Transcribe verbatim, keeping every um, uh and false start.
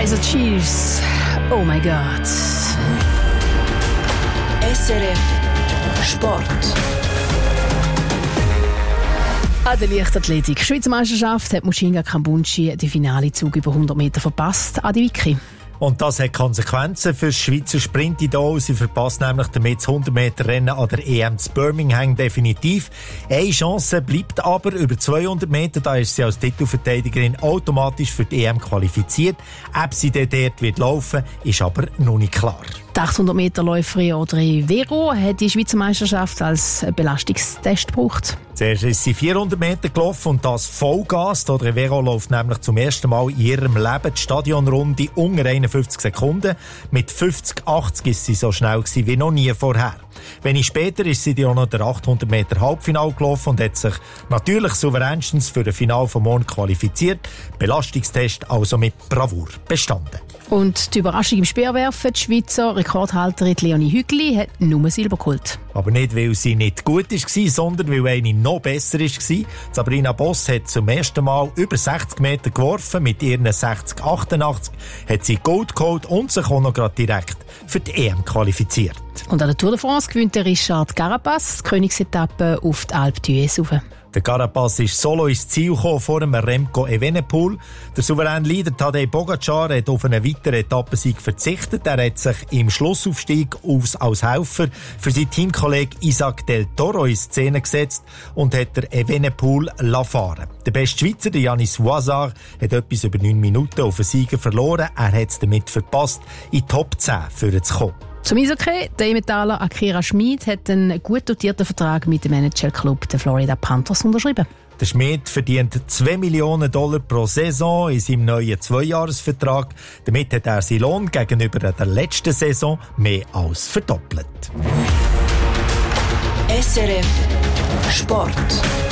Kaiser Chiefs, oh mein Gott. S R F Sport. An der Leichtathletik. Schweizer Meisterschaft hat Mushinga Kambunchi den Finalezug über hundert Meter verpasst. Adi Vicky. Und das hat Konsequenzen für das Schweizer Sprint-Idol. Sie verpasst nämlich damit das hundert Meter Rennen an der E M zu Birmingham definitiv. Eine Chance bleibt aber über zweihundert Meter. Da ist sie als Titelverteidigerin automatisch für die E M qualifiziert. Ob sie dort wird laufen, ist aber noch nicht klar. Die achthundert Meter Läuferin Audrey Vero hat die Schweizer Meisterschaft als Belastungstest gebraucht. Zuerst ist sie vierhundert Meter gelaufen und das Vollgas. Audrey Vero läuft nämlich zum ersten Mal in ihrem Leben die Stadionrunde unter einundfünfzig Sekunden. Mit fünfzig achtzig ist sie so schnell gewesen wie noch nie vorher. Wenig später ist sie auch noch der achthundert Meter Halbfinale gelaufen und hat sich natürlich souveränstens für das Finale vom Morgen qualifiziert. Belastungstest also mit Bravour bestanden. Und die Überraschung im Speerwerfen, die Schweizer Rekordhalterin Leonie Hügli hat nur Silber geholt. Aber nicht, weil sie nicht gut war, sondern weil eine noch besser war. Sabrina Boss hat zum ersten Mal über sechzig Meter geworfen. Mit ihren sechzig achtundachtzig hat sie Gold geholt und sich auch noch gerade direkt für die E M qualifiziert. Und an der Tour de France gewinnt der Richard Carapaz die Königsetappe auf die Alpe d'Huez rauf. Der Carapaz ist solo ins Ziel gekommen vor dem Remco Evenepoel. Der souveräne Leader Tadej Pogacar hat auf einen weiteren Etappensieg verzichtet. Er hat sich im Schlussaufstieg aus, als Helfer für seinen Teamkollegen Isaac del Toro in Szene gesetzt und hat der Evenepoel fahren. Der beste Schweizer, der Yanis Ouazar, hat etwas über neun Minuten auf den Sieger verloren. Er hat es damit verpasst, in die Top zehn führen zu kommen. Zum Eishockey, der Metaller Akira Schmid hat einen gut dotierten Vertrag mit dem N H L-Club der Florida Panthers unterschrieben. Der Schmid verdient zwei Millionen Dollar pro Saison in seinem neuen Zweijahresvertrag. Damit hat er seinen Lohn gegenüber der letzten Saison mehr als verdoppelt. S R F Sport.